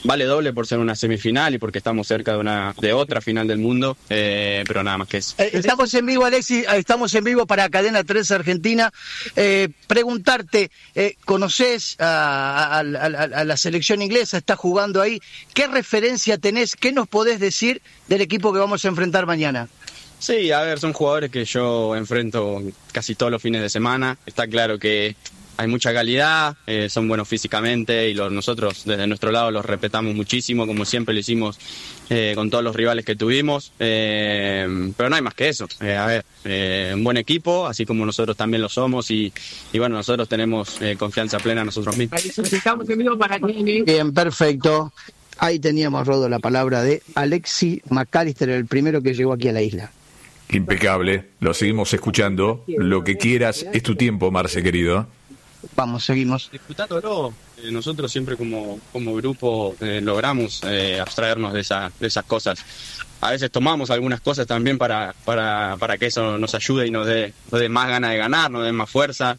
vale doble por ser una semifinal y porque estamos cerca de otra final del mundo, pero nada más que eso. Estamos en vivo, Alexis, estamos en vivo para Cadena 3 Argentina. Preguntarte, ¿conocés a la selección inglesa? ¿Estás jugando ahí? ¿Qué referencia tenés? ¿Qué nos podés decir del equipo que vamos a enfrentar mañana? Sí, a ver, son jugadores que yo enfrento casi todos los fines de semana. Está claro que hay mucha calidad, son buenos físicamente y nosotros desde nuestro lado los respetamos muchísimo, como siempre lo hicimos con todos los rivales que tuvimos, pero no hay más que eso. Un buen equipo, así como nosotros también lo somos y bueno, nosotros tenemos confianza plena en nosotros mismos. Bien, perfecto. Ahí teníamos, Rodo, la palabra de Alexis McAllister, el primero que llegó aquí a la isla. Impecable, lo seguimos escuchando. Lo que quieras, es tu tiempo, Marce, querido. Vamos, seguimos. Disfrutándolo. Nosotros siempre como grupo logramos abstraernos de esas cosas. A veces tomamos algunas cosas también para que eso nos ayude y nos dé más ganas de ganar, nos dé más fuerza.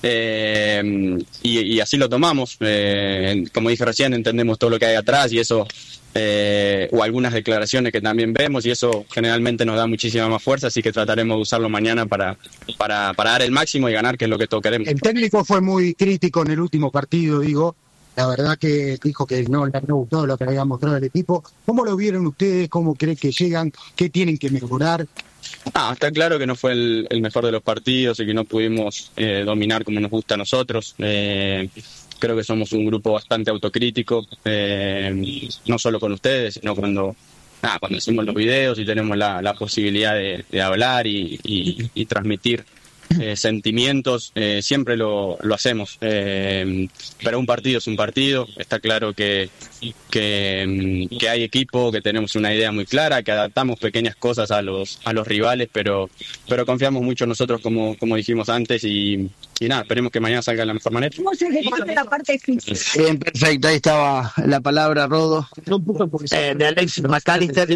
Y así lo tomamos. Como dije recién, entendemos todo lo que hay atrás y eso, o algunas declaraciones que también vemos, y eso generalmente nos da muchísima más fuerza, así que trataremos de usarlo mañana para dar el máximo y ganar, que es lo que todos queremos. El técnico fue muy crítico en el último partido, digo. La verdad que dijo que no le gustó lo que había mostrado el equipo. ¿Cómo lo vieron ustedes? ¿Cómo creen que llegan? ¿Qué tienen que mejorar? Está claro que no fue el mejor de los partidos y que no pudimos dominar como nos gusta a nosotros. Creo que somos un grupo bastante autocrítico, no solo con ustedes, sino cuando hacemos los videos y tenemos la posibilidad de hablar y transmitir sentimientos, siempre lo hacemos, pero un partido es un partido. Está claro que hay equipo, que tenemos una idea muy clara, que adaptamos pequeñas cosas a los rivales, pero confiamos mucho en nosotros, como dijimos antes, y nada, esperemos que mañana salga de la mejor manera. ¿Cómo se resuelve la parte difícil? Bien, perfecto, ahí estaba la palabra, Rodo, de Alexis McAllister.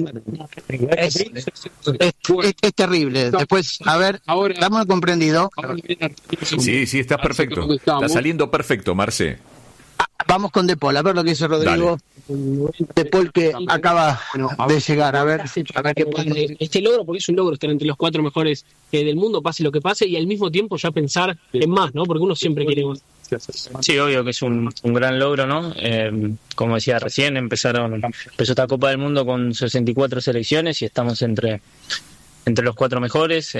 Es terrible. Después, a ver, ¿estamos comprendidos? Sí, estás perfecto. Está saliendo perfecto, Marce. Vamos con De Paul, a ver lo que dice Rodrigo. Dale. De Paul, que acaba de llegar, a ver qué pasa. Este logro, porque es un logro estar entre los 4 mejores del mundo, pase lo que pase, y al mismo tiempo ya pensar en más, ¿no? Porque uno siempre quiere más. Sí, obvio que es un gran logro, ¿no? Como decía recién, empezó esta Copa del Mundo con 64 selecciones y estamos entre los 4 mejores.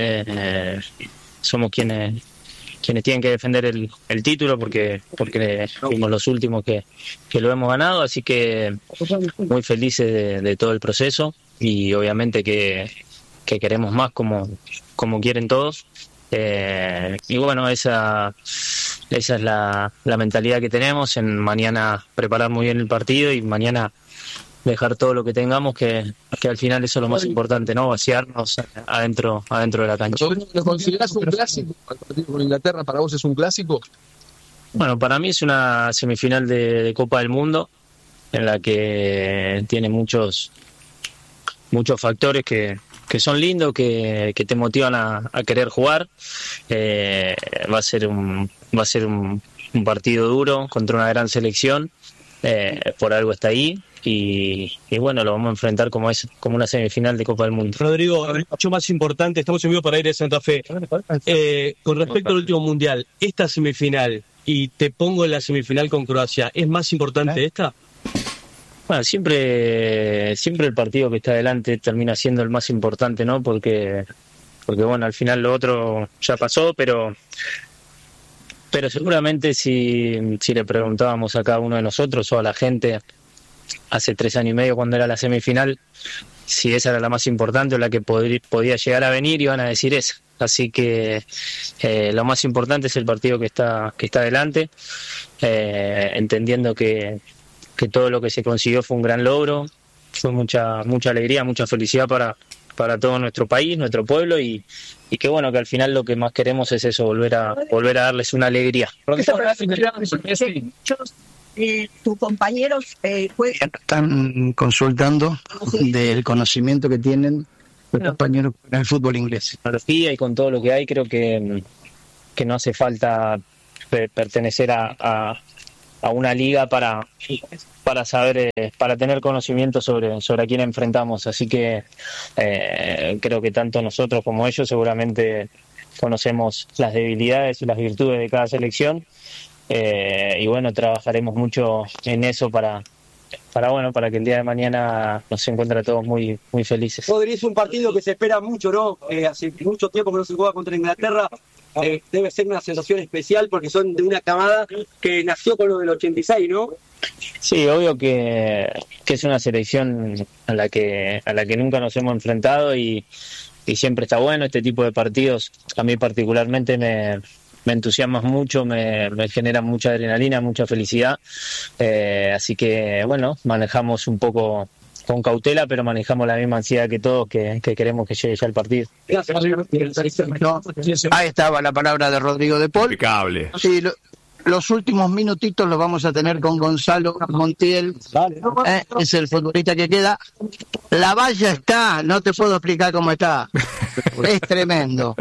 Somos quienes tienen que defender el título porque fuimos los últimos que lo hemos ganado, así que muy felices de todo el proceso y obviamente que queremos más como quieren todos, y bueno, esa es la mentalidad que tenemos, en mañana preparar muy bien el partido y mañana dejar todo lo que tengamos, que al final eso es lo más importante, ¿no? Vaciarnos adentro de la cancha. ¿Lo considerás un clásico? ¿El partido con Inglaterra para vos es un clásico? Bueno, para mí es una semifinal de Copa del Mundo en la que tiene muchos factores que son lindos, que te motivan a querer jugar. Va a ser un partido duro contra una gran selección. Por algo está ahí y bueno, lo vamos a enfrentar como una semifinal de Copa del Mundo. Rodrigo, mucho más importante, estamos en vivo para ir a Santa Fe. Con respecto al último mundial, esta semifinal, y te pongo en la semifinal con Croacia, ¿es más importante esta? Bueno, siempre el partido que está adelante termina siendo el más importante, ¿no? Porque bueno, al final lo otro ya pasó, pero seguramente si le preguntábamos a cada uno de nosotros o a la gente hace 3 años y medio, cuando era la semifinal, si esa era la más importante o la que podía llegar a venir, iban a decir esa. Así que lo más importante es el partido que está adelante, entendiendo que todo lo que se consiguió fue un gran logro, fue mucha alegría, mucha felicidad para todo nuestro país, nuestro pueblo, y que bueno, que al final lo que más queremos es eso, volver a darles una alegría. Tus compañeros están consultando del conocimiento que tienen los compañeros en el fútbol inglés. Y con todo lo que hay, creo que no hace falta pertenecer a una liga para para saber, para tener conocimiento sobre a quién enfrentamos. Así que creo que tanto nosotros como ellos seguramente conocemos las debilidades y las virtudes de cada selección, y bueno, trabajaremos mucho en eso para que el día de mañana nos encuentre a todos muy, muy felices. Rodri, es un partido que se espera mucho, ¿no? Hace mucho tiempo que no se juega contra Inglaterra. Debe ser una sensación especial porque son de una camada que nació con lo del 86, ¿no? Sí, obvio que es una selección a la que nunca nos hemos enfrentado y siempre está bueno este tipo de partidos. A mí particularmente me entusiasma mucho, me genera mucha adrenalina, mucha felicidad, así que bueno, manejamos un poco con cautela, pero manejamos la misma ansiedad que todos, que queremos que llegue ya el partido. No, ahí estaba la palabra de Rodrigo de Paul. Impecable. Sí, los últimos minutitos los vamos a tener con Gonzalo Montiel, es el futbolista que queda. La valla está, no te puedo explicar cómo está, es tremendo,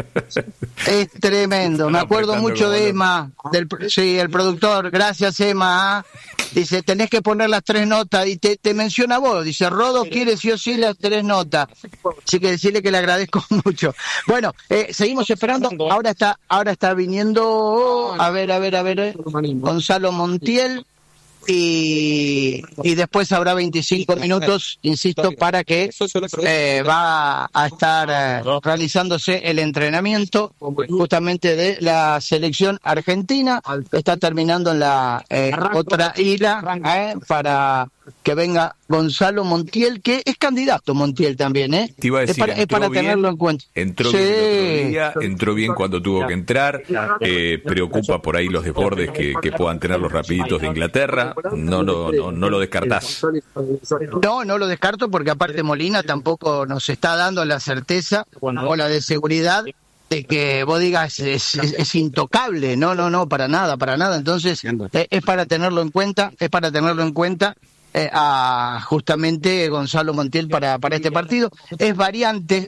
me acuerdo mucho de Emma, el productor, gracias Emma, dice, tenés que poner las 3 notas, y te menciona vos, dice, Rodo quiere sí o sí las 3 notas, así que decirle que le agradezco mucho. Bueno, seguimos esperando, ahora está viniendo, a ver, Gonzalo Montiel, y después habrá 25 minutos, insisto, para que va a estar realizándose el entrenamiento justamente de la selección argentina. Está terminando en la otra isla para que venga Gonzalo Montiel, que es candidato Montiel también, Te iba a decir, es para tenerlo en cuenta. Entró bien el otro día, entró bien cuando tuvo que entrar, preocupa por ahí los desbordes que puedan tener los rapiditos de Inglaterra, no lo descartás. No lo descarto, porque aparte Molina tampoco nos está dando la certeza o la de seguridad de que vos digas es intocable, no, para nada, entonces es para tenerlo en cuenta, a justamente Gonzalo Montiel para este partido. Es variante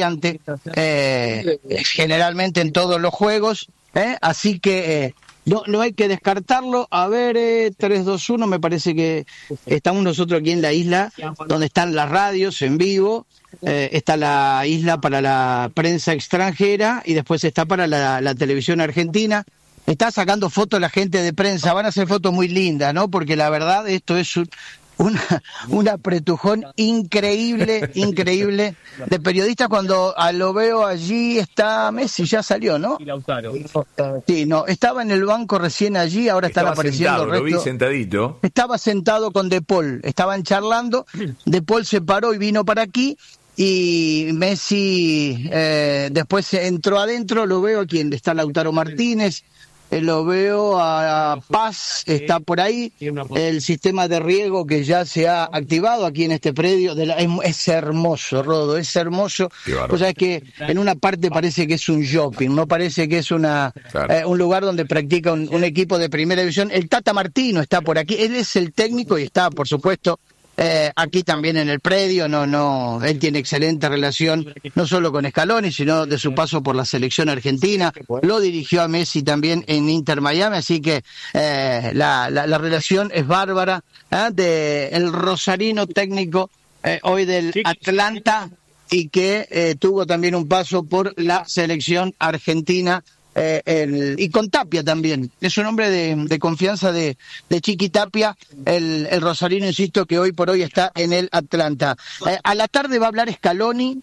generalmente en todos los juegos, así que no hay que descartarlo. A ver, 3-2-1, me parece que estamos nosotros aquí en la isla donde están las radios en vivo, está la isla para la prensa extranjera y después está para la televisión argentina. Está sacando fotos la gente de prensa, van a hacer fotos muy lindas, ¿no? Porque la verdad esto es un apretujón increíble de periodistas. Cuando lo veo allí está Messi, ya salió, ¿no? Sí, no, estaba en el banco recién allí, ahora están apareciendo. Lo vi sentadito. Estaba sentado con De Paul, estaban charlando, De Paul se paró y vino para aquí. Y Messi después entró adentro, lo veo aquí, está Lautaro Martínez, lo veo a Paz, está por ahí, el sistema de riego que ya se ha activado aquí en este predio, es hermoso, Rodo, es hermoso. O sea, es que en una parte parece que es un shopping, no parece que es un lugar donde practica un equipo de primera división. El Tata Martino está por aquí, él es el técnico y está, por supuesto, aquí también en el predio. Él tiene excelente relación no solo con Scaloni, sino de su paso por la selección argentina. Lo dirigió a Messi también en Inter Miami, así que la relación es bárbara, el rosarino técnico hoy del Atlanta, y que tuvo también un paso por la selección argentina. Y con Tapia también, es un hombre de confianza de Chiqui Tapia, el rosarino, insisto, que hoy por hoy está en el Atlanta. A la tarde va a hablar Scaloni,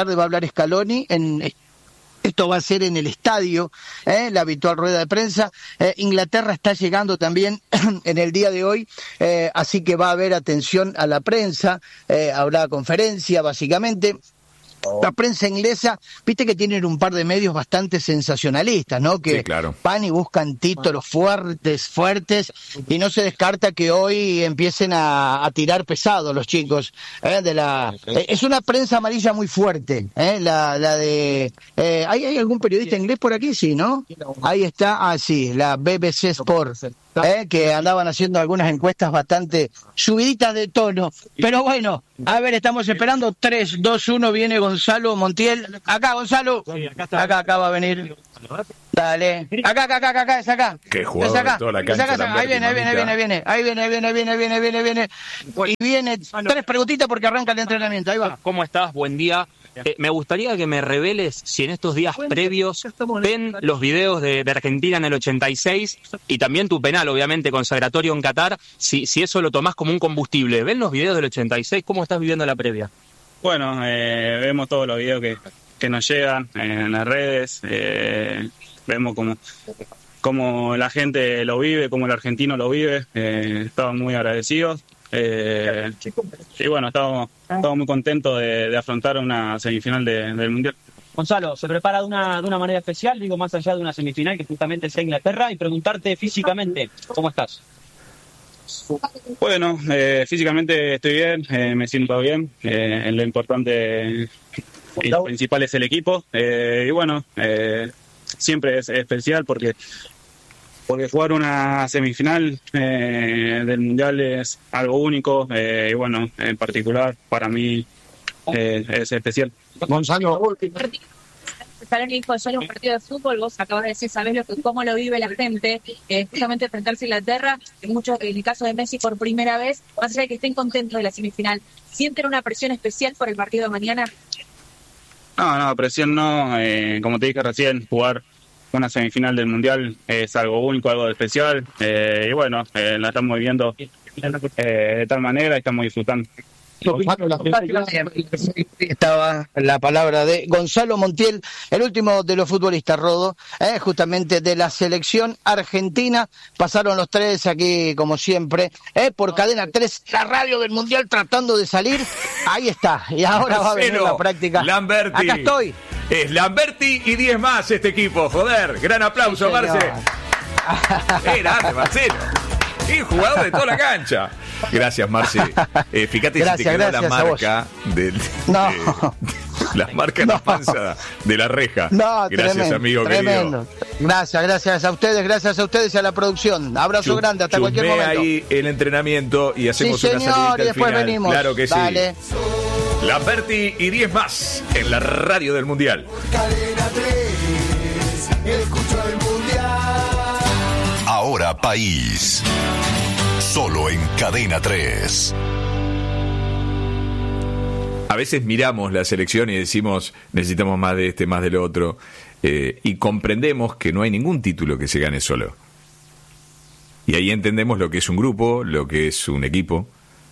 esto va a ser en el estadio, la habitual rueda de prensa. Inglaterra está llegando también en el día de hoy, así que va a haber atención a la prensa, habrá conferencia básicamente. La prensa inglesa, viste que tienen un par de medios bastante sensacionalistas, ¿no? Que van y buscan títulos fuertes, y no se descarta que hoy empiecen a tirar pesado los chicos. Es una prensa amarilla muy fuerte, la de... ¿Hay algún periodista inglés por aquí? Sí, ¿no? Ahí está, sí, la BBC Sport. que andaban haciendo algunas encuestas bastante subiditas de tono. Pero bueno, a ver, estamos esperando. 3, 2, 1, viene Gonzalo Montiel. Acá, Gonzalo. Acá va a venir. Dale. Acá, es acá. Qué jugador de toda la cancha. Ahí viene. Ahí viene. Y viene 3 preguntitas porque arranca el entrenamiento. Ahí va. ¿Cómo estás? Buen día. Me gustaría que me reveles si en estos días previos ven los videos de Argentina en el 86 y también tu penal, obviamente, consagratorio en Qatar, si eso lo tomás como un combustible. ¿Ven los videos del 86? ¿Cómo estás viviendo la previa? Bueno, vemos todos los videos que nos llegan en las redes, vemos cómo la gente lo vive, cómo el argentino lo vive, estamos muy agradecidos. Y bueno, estamos muy contentos de afrontar una semifinal del Mundial. Gonzalo, se prepara de una manera especial, digo, más allá de una semifinal que justamente sea Inglaterra, y preguntarte físicamente, ¿cómo estás? Bueno, físicamente estoy bien, me siento bien, lo importante y lo principal es el equipo, y bueno, siempre es especial porque jugar una semifinal del Mundial es algo único, y bueno, en particular para mí es especial. Gonzalo. Salón dijo, solo un partido de fútbol, vos acabas de decir, sabés cómo lo vive la gente, justamente enfrentarse a Inglaterra, en el caso de Messi por primera vez, más allá de que estén contentos de la semifinal, ¿sienten una presión especial por el partido de mañana? No, presión no, como te dije recién, jugar una semifinal del Mundial es algo único, algo especial, y bueno, la estamos viviendo de tal manera y estamos disfrutando. Estaba la palabra de Gonzalo Montiel, el último de los futbolistas, Rodo, justamente de la selección argentina. Pasaron los 3 aquí, como siempre, por Cadena 3, la radio del Mundial tratando de salir. Ahí está, y ahora va a venir la práctica. Lamberti. Acá estoy. Es Lamberti y 10 más este equipo, joder. Gran aplauso, Marce. Grande, Marcelo. Qué jugador de toda la cancha. Gracias, Marce. Fíjate si te quedó la marca la marca en la panza de la reja. No, gracias, tremendo, amigo tremendo. Querido. Gracias a ustedes y a la producción. Abrazo grande, hasta cualquier momento. Ahí el entrenamiento y hacemos una salida y después final. Venimos. Claro que Dale. Sí. Lamberti y 10 más en la radio del Mundial. Cadena 3, escucho el Mundial. Ahora País. Solo en Cadena 3. A veces miramos la selección y decimos, necesitamos más de este, más del otro, y comprendemos que no hay ningún título que se gane solo. Y ahí entendemos lo que es un grupo, lo que es un equipo.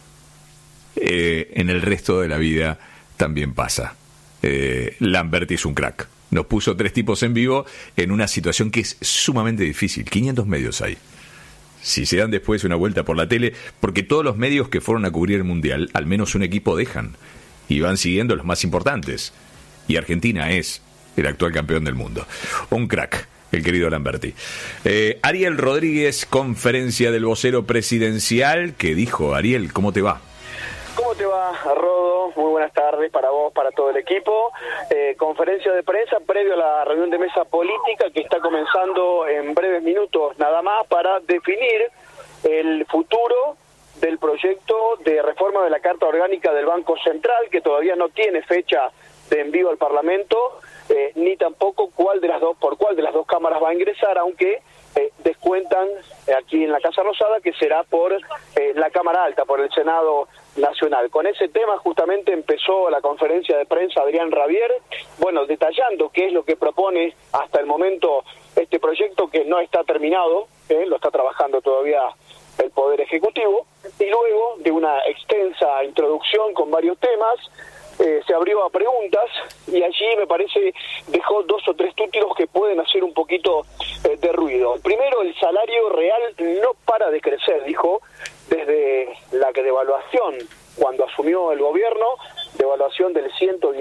En el resto de la vida también pasa. Lamberti es un crack. Nos puso 3 tipos en vivo en una situación que es sumamente difícil. 500 medios hay. Si se dan después una vuelta por la tele, porque todos los medios que fueron a cubrir el Mundial, al menos un equipo dejan, y van siguiendo los más importantes. Y Argentina es el actual campeón del mundo. Un crack, el querido Lamberti. Ariel Rodríguez, conferencia del vocero presidencial, que dijo, Ariel, ¿cómo te va? ¿Cómo te va, Rodo? Muy buenas tardes para vos, para todo el equipo. Conferencia de prensa previo a la reunión de mesa política que está comenzando en breves minutos nada más para definir el futuro del proyecto de reforma de la Carta Orgánica del Banco Central, que todavía no tiene fecha de envío al Parlamento, ni tampoco por cuál de las dos cámaras va a ingresar, aunque descuentan aquí en la Casa Rosada que será por la Cámara Alta, por el Senado Nacional. Con ese tema justamente empezó la conferencia de prensa Adrián Rabier, detallando qué es lo que propone hasta el momento este proyecto, que no está terminado, lo está trabajando todavía el Poder Ejecutivo, y luego de una extensa introducción con varios temas, se abrió a preguntas, y allí me parece dejó 2 o 3 títulos que pueden hacer un poquito de ruido. Primero, el salario real no para de crecer, dijo, desde la devaluación cuando asumió el gobierno, devaluación del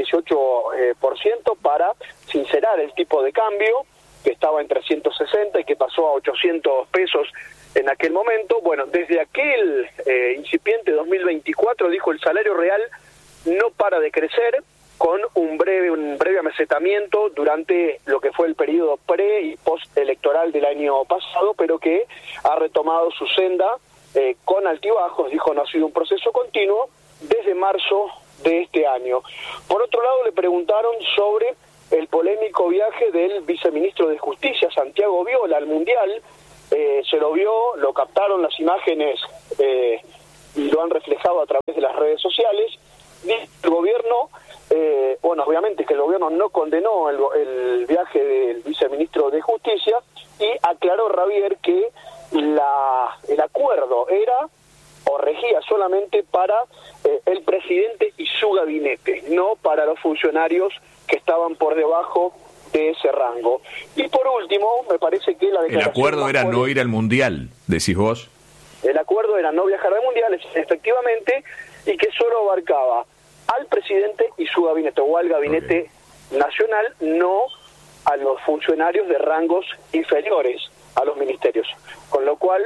118% para sincerar el tipo de cambio, que estaba en 360 y que pasó a 800 pesos en aquel momento. Bueno, desde aquel incipiente 2024, dijo, el salario real no para de crecer, con un breve amesetamiento durante lo que fue el periodo pre y post electoral del año pasado, pero que ha retomado su senda con altibajos. Dijo, no ha sido un proceso continuo desde marzo de este año. Por otro lado, le preguntaron sobre el polémico viaje del viceministro de Justicia, Santiago Viola, al Mundial. Se lo vio, lo captaron las imágenes y lo han reflejado a través de las redes sociales. El gobierno, obviamente que el gobierno no condenó el viaje del viceministro de Justicia, y aclaró Ravier que el acuerdo era o regía solamente para el presidente y su gabinete, no para los funcionarios que estaban por debajo de ese rango. Y por último, me parece que la declaración... El acuerdo era no ir al Mundial, decís vos. El acuerdo era no viajar al Mundial, efectivamente, y que solo abarcaba al presidente y su gabinete, o al gabinete nacional, no a los funcionarios de rangos inferiores a los ministerios. Con lo cual,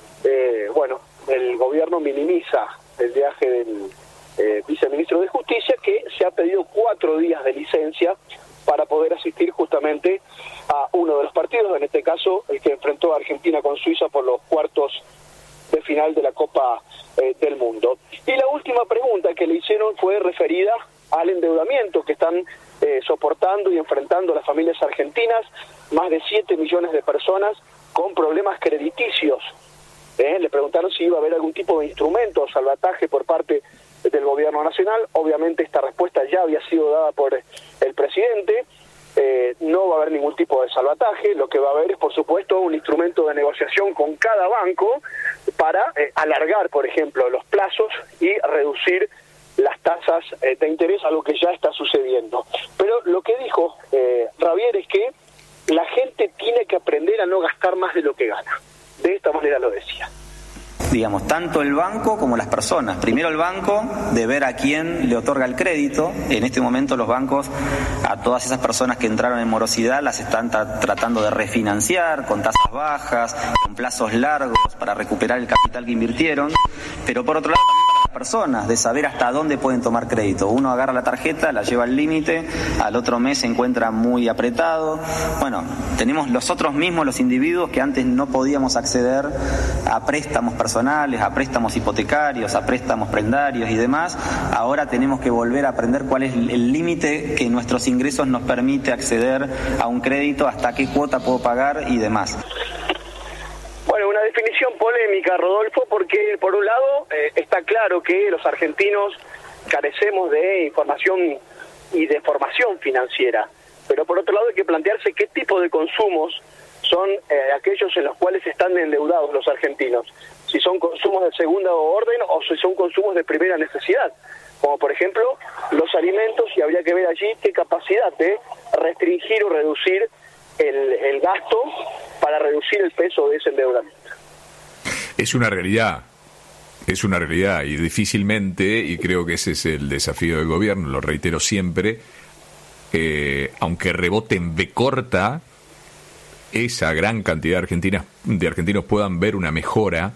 el gobierno minimiza el viaje del viceministro de Justicia, que se ha pedido 4 días de licencia para poder asistir justamente a uno de los partidos, en este caso el que enfrentó a Argentina con Suiza por los cuartos de final de la Copa del Mundo. Y la última pregunta que le hicieron fue referida al endeudamiento que están soportando y enfrentando las familias argentinas, más de 7 millones de personas con problemas crediticios. Le preguntaron si iba a haber algún tipo de instrumento o salvataje por parte del gobierno nacional. Obviamente esta respuesta ya había sido dada por el presidente. No va a haber ningún tipo de salvataje. Lo que va a haber es, por supuesto, un instrumento de negociación con cada banco para alargar, por ejemplo, los plazos y reducir las tasas de interés, algo que ya está sucediendo. Pero lo que dijo Ravier es que la gente tiene que aprender a no gastar más de lo que gana. De esta manera lo decía. Digamos, tanto el banco como las personas. Primero el banco, de ver a quién le otorga el crédito. En este momento los bancos, a todas esas personas que entraron en morosidad, las están tratando de refinanciar con tasas bajas, con plazos largos para recuperar el capital que invirtieron. Pero por otro lado también para las personas, de saber hasta dónde pueden tomar crédito. Uno agarra la tarjeta, la lleva al límite, al otro mes se encuentra muy apretado. Bueno, tenemos nosotros mismos, los individuos, que antes no podíamos acceder a préstamos personales, a préstamos hipotecarios, a préstamos prendarios y demás. Ahora tenemos que volver a aprender cuál es el límite que nuestros ingresos nos permite acceder a un crédito, hasta qué cuota puedo pagar y demás. Bueno, una definición polémica, Rodolfo, porque por un lado está claro que los argentinos carecemos de información y de formación financiera, pero por otro lado hay que plantearse qué tipo de consumos son aquellos en los cuales están endeudados los argentinos. Si son consumos de segunda orden o si son consumos de primera necesidad, como por ejemplo los alimentos, y habría que ver allí qué capacidad de restringir o reducir el gasto para reducir el peso de ese endeudamiento. Es una realidad y difícilmente, y creo que ese es el desafío del gobierno, lo reitero siempre, aunque rebote en B corta, esa gran cantidad de argentinos puedan ver una mejora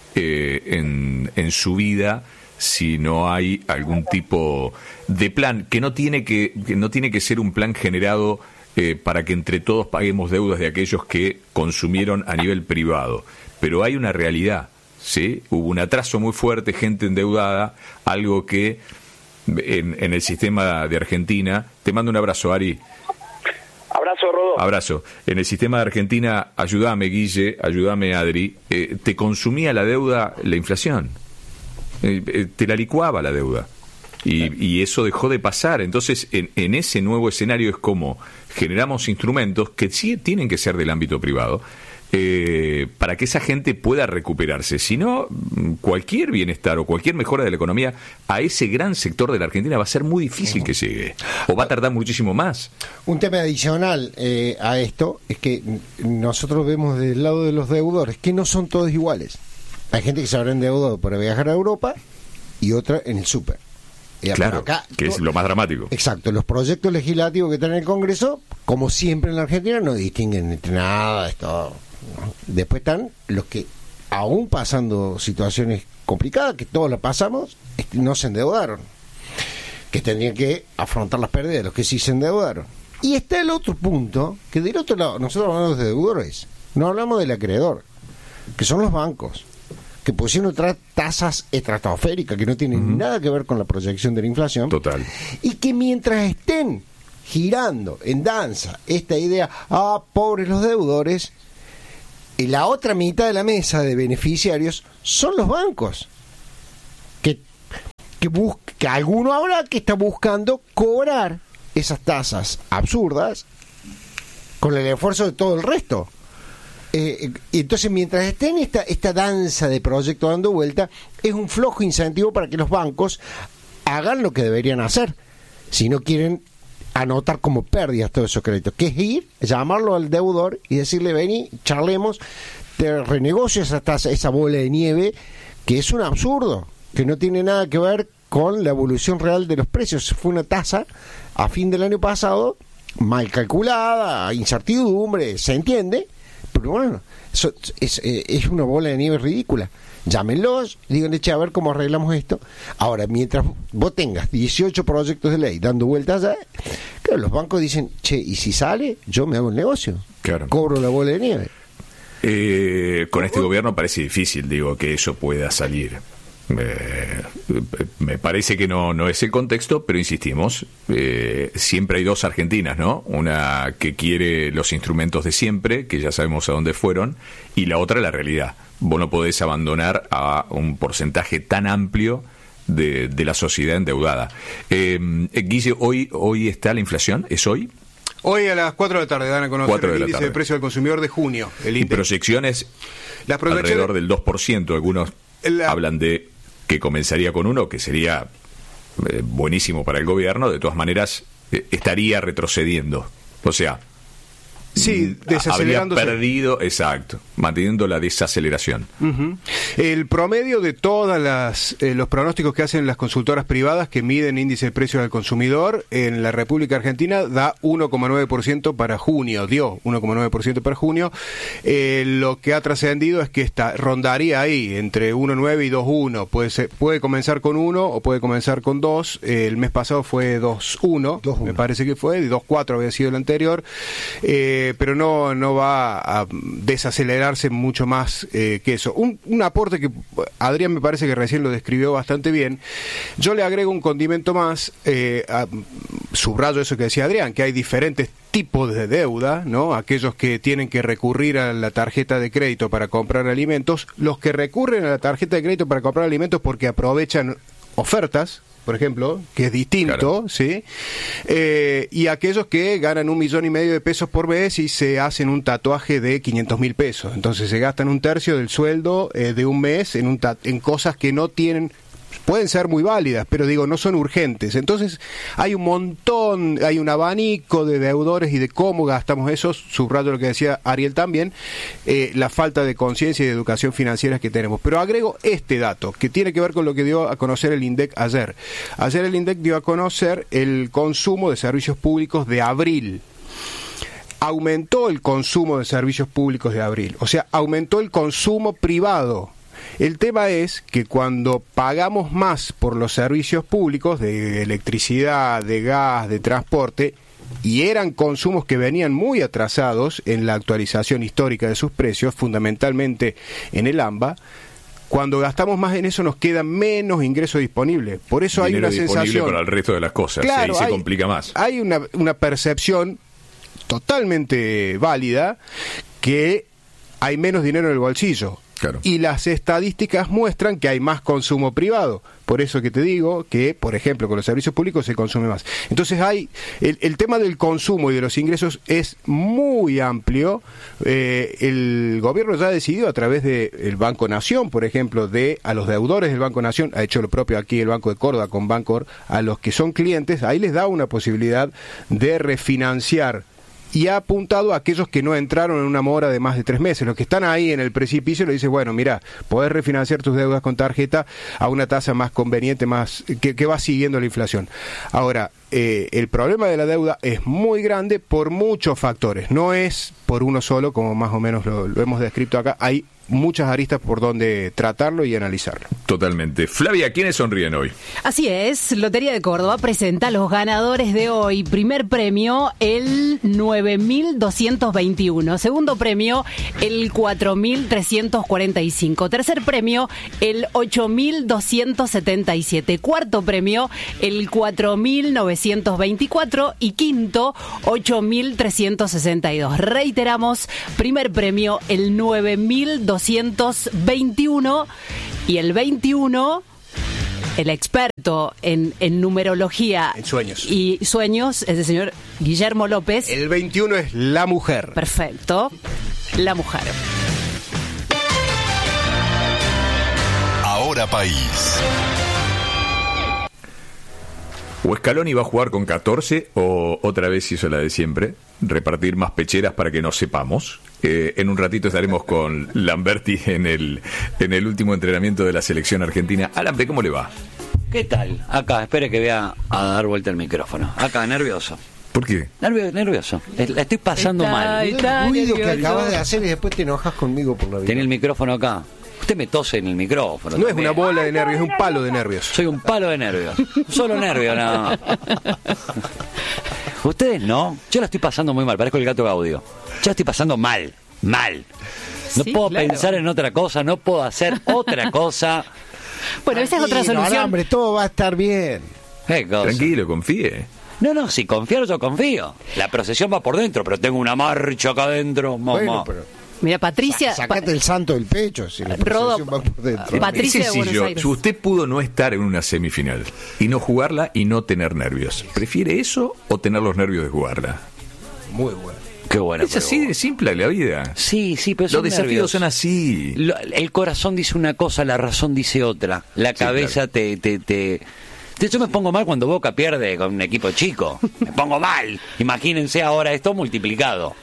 en su vida si no hay algún tipo de plan que no tiene que ser un plan generado para que entre todos paguemos deudas de aquellos que consumieron a nivel privado, pero hay una realidad, ¿sí? Hubo un atraso muy fuerte, gente endeudada, algo que en el sistema de Argentina, te mando un abrazo, Ari. Abrazo, Rodolfo. Abrazo. En el sistema de Argentina, ayúdame, Guille, ayúdame, Adri, te consumía la deuda, la inflación, te la licuaba la deuda, y eso dejó de pasar. Entonces, en ese nuevo escenario es como generamos instrumentos que sí tienen que ser del ámbito privado, para que esa gente pueda recuperarse. Si no, cualquier bienestar o cualquier mejora de la economía a ese gran sector de la Argentina va a ser muy difícil que llegue, o va a tardar muchísimo más. Un tema adicional a esto es que nosotros vemos del lado de los deudores que no son todos iguales. Hay gente que se habrá endeudado para viajar a Europa y otra en el súper. Claro, acá, que es lo más dramático. Exacto, los proyectos legislativos que están en el Congreso, como siempre en la Argentina, no distinguen entre nada, esto. Después están los que, aún pasando situaciones complicadas, que todos las pasamos, no se endeudaron. que tendrían que afrontar las pérdidas de los que sí se endeudaron. Y está el otro punto, que del otro lado, nosotros hablamos de deudores, no hablamos del acreedor, que son los bancos, que pusieron tasas estratosféricas que no tienen nada que ver con la proyección de la inflación. Total. Y que mientras estén girando en danza esta idea, pobres los deudores, y la otra mitad de la mesa de beneficiarios son los bancos, que alguno habrá que está buscando cobrar esas tasas absurdas con el esfuerzo de todo el resto. Y entonces, mientras esté en esta danza de proyectos dando vuelta, es un flojo incentivo para que los bancos hagan lo que deberían hacer si no quieren anotar como pérdidas todos esos créditos, que es ir, llamarlo al deudor y decirle: vení, charlemos, te renegocio esa tasa, esa bola de nieve, que es un absurdo, que no tiene nada que ver con la evolución real de los precios. Fue una tasa a fin del año pasado mal calculada, incertidumbre, se entiende, pero bueno, es una bola de nieve ridícula. Llámenlos, díganle: che, a ver cómo arreglamos esto. Ahora, mientras vos tengas 18 proyectos de ley dando vueltas allá, claro, los bancos dicen: che, y si sale, yo me hago el negocio, claro, cobro la bola de nieve. Con este gobierno parece difícil, que eso pueda salir. Me parece que no es el contexto, pero insistimos, siempre hay dos Argentinas, ¿no? Una que quiere los instrumentos de siempre, que ya sabemos a dónde fueron, y la otra la realidad. Vos no podés abandonar a un porcentaje tan amplio de la sociedad endeudada. Guille, hoy está la inflación, ¿es hoy? Hoy a las 4 de la tarde dan a conocer el índice de precio del consumidor de junio. Y proyecciones alrededor del 2%, algunos hablan de que comenzaría con 1, que sería buenísimo para el gobierno. De todas maneras, estaría retrocediendo. O sea, sí, desacelerándose. Habría perdido, exacto, manteniendo la desaceleración. El promedio de todas los pronósticos que hacen las consultoras privadas que miden índice de precios del consumidor en la República Argentina da 1,9% para junio, dio 1,9% para junio. Lo que ha trascendido es que rondaría ahí entre 1,9 y 2,1. Puede comenzar con 1 o puede comenzar con 2. El mes pasado fue 2,1, me parece que fue, y 2,4 había sido el anterior. Pero no va a desacelerarse mucho más que eso. Un aporte que Adrián me parece que recién lo describió bastante bien. Yo le agrego un condimento más, subrayo eso que decía Adrián, que hay diferentes tipos de deuda, ¿no? Aquellos que tienen que recurrir a la tarjeta de crédito para comprar alimentos, los que recurren a la tarjeta de crédito para comprar alimentos porque aprovechan ofertas, por ejemplo, que es distinto, claro, ¿sí? Y aquellos que ganan 1,5 millones de pesos por mes y se hacen un tatuaje de 500.000 pesos. Entonces se gastan 1/3 del sueldo de un mes en cosas que no tienen, pueden ser muy válidas, pero no son urgentes. Entonces hay un montón, hay un abanico de deudores y de cómo gastamos eso. Subrayo lo que decía Ariel también, la falta de conciencia y de educación financiera que tenemos. Pero agrego este dato, que tiene que ver con lo que dio a conocer el INDEC ayer. Ayer el INDEC dio a conocer el consumo de servicios públicos de abril. Aumentó el consumo de servicios públicos de abril, o sea, aumentó el consumo privado. El tema es que cuando pagamos más por los servicios públicos de electricidad, de gas, de transporte, y eran consumos que venían muy atrasados en la actualización histórica de sus precios, fundamentalmente en el AMBA, cuando gastamos más en eso nos queda menos ingreso disponible. Por eso hay una sensación para el resto de las cosas, claro, ahí se complica más. Hay una percepción totalmente válida que hay menos dinero en el bolsillo. Claro. Y las estadísticas muestran que hay más consumo privado. Por eso que te digo que, por ejemplo, con los servicios públicos se consume más. Entonces el tema del consumo y de los ingresos es muy amplio. El gobierno ya ha decidido a través del Banco Nación, por ejemplo, a los deudores del Banco Nación, ha hecho lo propio aquí el Banco de Córdoba con Bancor, a los que son clientes, ahí les da una posibilidad de refinanciar. Y ha apuntado a aquellos que no entraron en una mora de más de 3 meses. Los que están ahí en el precipicio le dice: bueno, mira, podés refinanciar tus deudas con tarjeta a una tasa más conveniente, más que va siguiendo la inflación. Ahora, el problema de la deuda es muy grande por muchos factores. No es por uno solo, como más o menos lo hemos descrito acá. Hay muchas aristas por donde tratarlo y analizarlo. Totalmente. Flavia, ¿quiénes sonríen hoy? Así es, Lotería de Córdoba presenta a los ganadores de hoy. Primer premio, el 9.221. Segundo premio, el 4.345. Tercer premio, el 8.277. Cuarto premio, el 4.924. Y quinto, 8.362. Reiteramos, primer premio, el 9.221. Y el 21, el experto en numerología en sueños y sueños es el señor Guillermo López. El 21 es la mujer. Perfecto, la mujer. Ahora País. O Scaloni va a jugar con 14 o otra vez hizo la de siempre, repartir más pecheras para que no sepamos. En un ratito estaremos con Lamberti en el último entrenamiento de la selección argentina. Alambre, ¿cómo le va? ¿Qué tal? Acá, espere que vea a dar vuelta el micrófono. Acá, nervioso. ¿Por qué? Nervioso. La estoy pasando mal. El ruido que acabas de hacer y después te enojas conmigo por la vida. Tiene el micrófono acá. Usted me tose en el micrófono. No también. es una bola de nervios, es un palo de nervios. Soy un palo de nervios. Solo nervio, nada. Ustedes no. Yo la estoy pasando muy mal. Parezco el gato Gaudio. Yo la estoy pasando mal. No Sí, puedo claro. pensar en otra cosa. No puedo hacer otra cosa. Bueno, esa es otra solución. Alambre, todo va a estar bien. ¿Qué cosa? Tranquilo, confíe. No, si confiar yo confío. La procesión va por dentro, pero tengo una marcha acá adentro, mamá. Bueno, pero Mira, Patricia. sacate el santo del pecho. Si la Rodo, procesión va por dentro. Patricia Es de Buenos sencillo. Aires. Si usted pudo no estar en una semifinal y no jugarla y no tener nervios, ¿prefiere eso o tener los nervios de jugarla? Muy bueno. Qué bueno. Es así de simple la vida. Sí, pero Los son desafíos nervios. son así. El corazón dice una cosa, la razón dice otra. La cabeza te... Yo me pongo mal cuando Boca pierde con un equipo chico. Me pongo mal. Imagínense ahora esto multiplicado.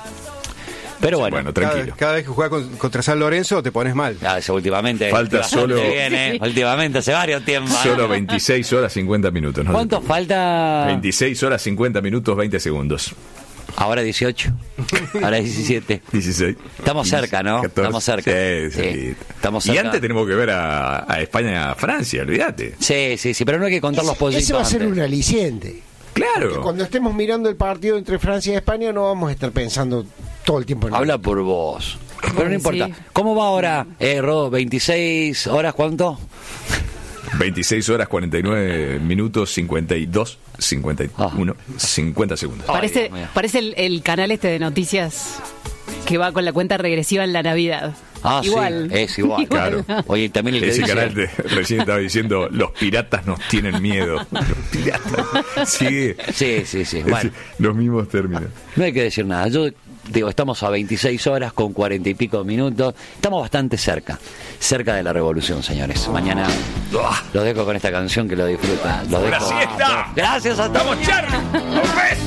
Pero bueno, tranquilo. Cada vez que juegas contra San Lorenzo te pones mal. Últimamente. Falta solo. Últimamente, hace varios tiempos. Solo 26 horas 50 minutos. ¿No? ¿Cuánto falta? 26 horas 50 minutos 20 segundos. Ahora 18. Ahora 17. 16. Estamos cerca, ¿no? 14. Estamos cerca. Sí. Estamos Y cerca. antes tenemos que ver a España y a Francia, olvídate. Sí, pero no hay que contar los pollitos. Ese va a ser antes. un aliciente. Claro. Porque cuando estemos mirando el partido entre Francia y España no vamos a estar pensando todo el tiempo en Habla por vos. Pero no importa. ¿Cómo va ahora, Rodo? ¿26 horas cuánto? 26 horas 49 minutos 52 51 50 segundos. Parece el canal este de noticias que va con la cuenta regresiva en la Navidad. Igual. Sí, es igual. Claro. Oye, también el que Ese dice... canal recién estaba diciendo, los piratas nos tienen miedo. Los piratas. Sí. Bueno. Los mismos términos. No hay que decir nada. Yo digo, estamos a 26 horas con 40 y pico minutos. Estamos bastante cerca de la revolución, señores. Mañana los dejo con esta canción, que lo disfrutan. Los dejo. ¡La siesta! Gracias a todos. ¡Vamos, Charlie! ¡Nos ves!